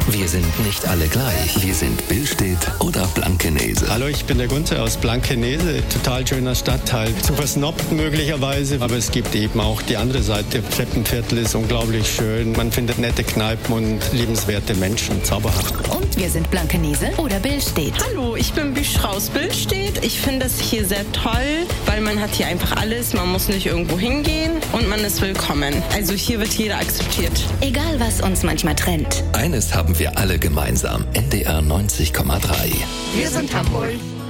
Wir sind nicht alle gleich. Wir sind Billstedt oder Blankenese. Hallo, ich bin der Gunther aus Blankenese. Total schöner Stadtteil. Zu versnobbt möglicherweise, aber es gibt eben auch die andere Seite. Treppenviertel ist unglaublich schön. Man findet nette Kneipen und liebenswerte Menschen. Zauberhaft. Und wir sind Blankenese oder Billstedt. Hallo, ich bin Büschra aus Billstedt. Ich finde es hier sehr toll, weil man hat hier einfach alles. Man muss nicht irgendwo hingehen und man ist willkommen. Also hier wird jeder akzeptiert. Egal, was uns manchmal trennt. Eines haben wir alle gemeinsam. NDR 90,3. Wir sind Hamburg.